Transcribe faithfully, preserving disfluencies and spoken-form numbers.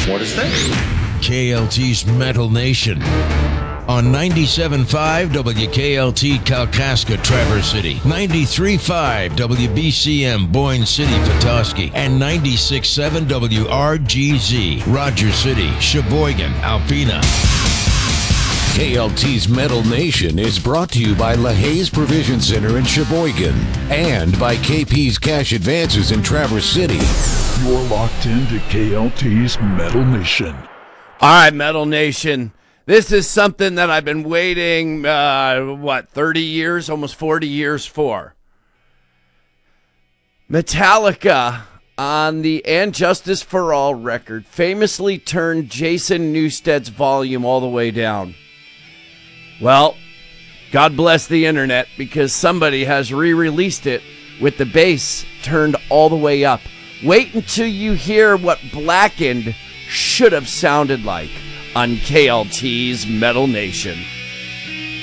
What is this? K L T's Metal Nation. On ninety-seven point five W K L T Kalkaska, Traverse City, ninety-three point five W B C M Boyne City, Petoskey, and ninety-six point seven W R G Z, Rogers City, Sheboygan, Alpena. K L T's Metal Nation is brought to you by LaHaye's Provision Center in Sheboygan and by K P's Cash Advances in Traverse City. You're locked into K L T's Metal Nation. All right, Metal Nation. This is something that I've been waiting, uh, what, thirty years, almost forty years for. Metallica, on the And Justice for All record, famously turned Jason Newsted's volume all the way down. Well, God bless the internet, because somebody has re-released it with the bass turned all the way up. Wait until you hear what Blackened should have sounded like on K L T's Metal Nation.